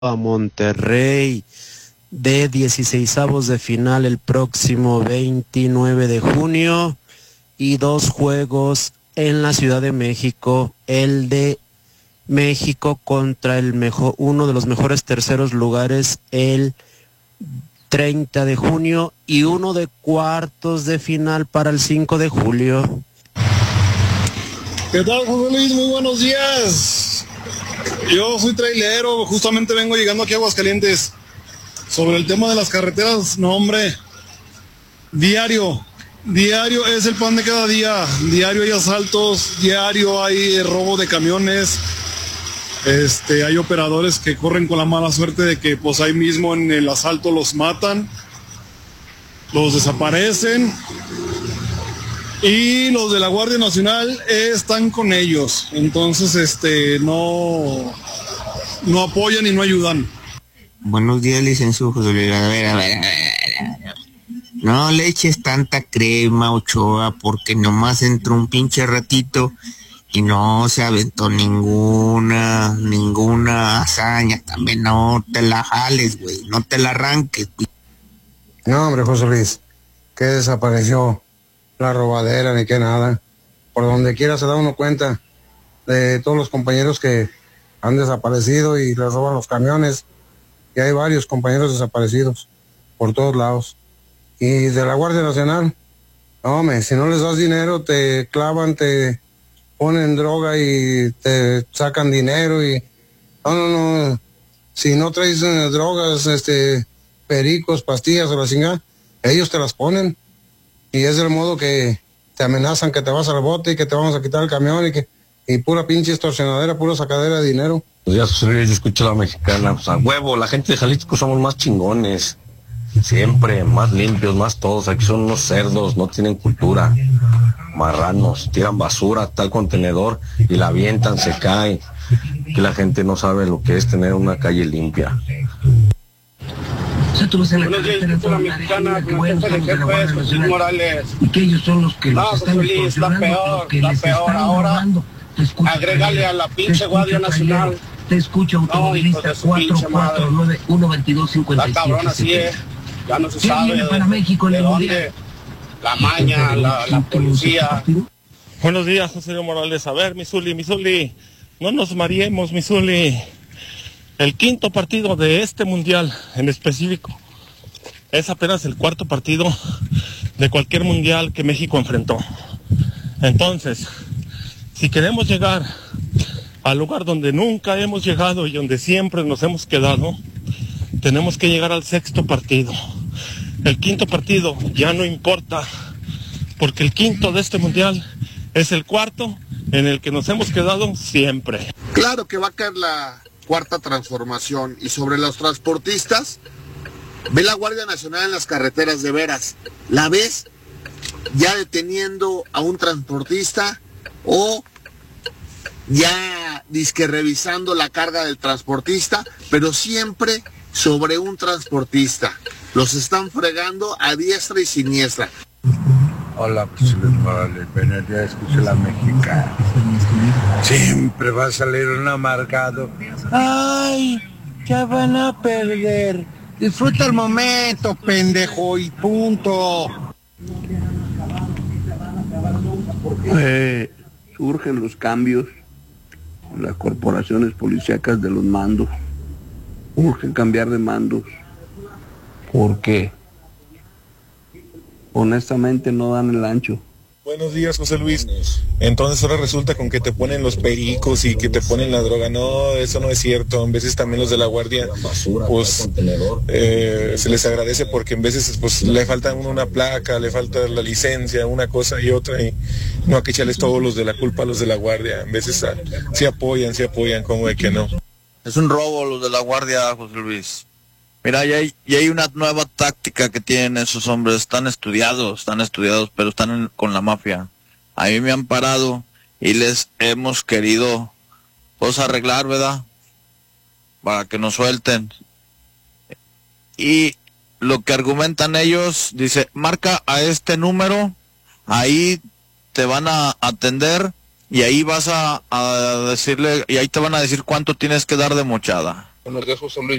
a Monterrey de 16avos de final el próximo 29 de junio y 2 juegos en la Ciudad de México, el de México contra uno de los mejores terceros lugares el 30 de junio y uno de cuartos de final para el 5 de julio. ¿Qué tal, José Luis? Muy buenos días. Yo soy trailero, justamente vengo llegando aquí a Aguascalientes. Sobre el tema de las carreteras, no hombre, diario es el pan de cada día. Diario hay asaltos, diario hay robo de camiones. Hay operadores que corren con la mala suerte de que pues ahí mismo en el asalto los matan, los desaparecen. Y los de la Guardia Nacional están con ellos, entonces no apoyan y no ayudan. Buenos días, licenciado José Luis. A ver. No le eches tanta crema, Ochoa, porque nomás entró un pinche ratito y no se aventó ninguna hazaña. También no te la jales, güey, no te la arranques, güey. No, hombre, José Luis, que desapareció la robadera ni que nada. Por donde quiera se da uno cuenta de todos los compañeros que han desaparecido y les roban los camiones. Y hay varios compañeros desaparecidos por todos lados. Y de la Guardia Nacional, hombre, si no les das dinero te clavan, te ponen droga y te sacan dinero y no. Si no traes drogas, pericos, pastillas o la chingada, ellos te las ponen. Y es del modo que te amenazan que te vas al bote y que te vamos a quitar el camión y pura pinche extorsionadera, pura sacadera de dinero. Pues ya, José Luis, yo escucho a la mexicana, pues a huevo, la gente de Jalisco somos más chingones, siempre, más limpios, más todos, aquí son unos cerdos, no tienen cultura, marranos, tiran basura hasta el contenedor y la avientan, se cae, que la gente no sabe lo que es tener una calle limpia. Buenos días, la mexicana, con el jefe de jefes, José Luis Morales. Y que ellos son los que no, José Luis, está peor ahora. Agrégale a la pinche Guardia Nacional. Te escucho, automovilista 449-122-57. La cabrón así es, ya no se sabe para México de dónde, la maña, la policía. Buenos días, José Luis Morales. A ver, Misuli, no nos mareemos, Misuli. El quinto partido de este mundial en específico es apenas el cuarto partido de cualquier mundial que México enfrentó. Entonces, si queremos llegar al lugar donde nunca hemos llegado y donde siempre nos hemos quedado, tenemos que llegar al sexto partido. El quinto partido ya no importa, porque el quinto de este mundial es el cuarto en el que nos hemos quedado siempre. Claro que va a caer la cuarta transformación. Y sobre los transportistas, ve la Guardia Nacional en las carreteras de veras. ¿La ves ya deteniendo a un transportista o ya disque revisando la carga del transportista, pero siempre sobre un transportista? Los están fregando a diestra y siniestra. Hola, pues Luis Morales, buenos días, escucho la mexicana. Siempre va a salir un amargado. ¡Ay! Ya van a perder. Disfruta el momento, pendejo, y punto. Surgen los cambios en las corporaciones policíacas de los mandos. Urgen cambiar de mandos. ¿Por qué? Honestamente no dan el ancho. Buenos días, José Luis. Entonces ahora resulta con que te ponen los pericos y que te ponen la droga. No, eso no es cierto. En veces también los de la guardia, pues se les agradece porque en veces pues le falta a uno una placa, le falta la licencia, una cosa y otra, y no hay que echarles todos los de la culpa a los de la guardia. En veces sí apoyan, como de que no. Es un robo los de la guardia, José Luis. Mira, y hay una nueva táctica que tienen esos hombres, están estudiados, pero están con la mafia. A mí me han parado y les hemos querido, pues, arreglar, ¿verdad? Para que nos suelten. Y lo que argumentan ellos, dice, marca a este número, ahí te van a atender y ahí vas a decirle, y ahí te van a decir cuánto tienes que dar de mochada. Buenos días, José Luis.